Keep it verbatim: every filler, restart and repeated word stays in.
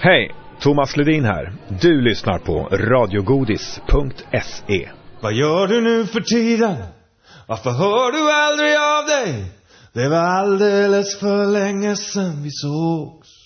Hej, Thomas Ledin här. Du lyssnar på radiogodis punkt se. Vad gör du nu för tiden? Varför hör du aldrig av dig? Det var alldeles för länge sedan vi sågs.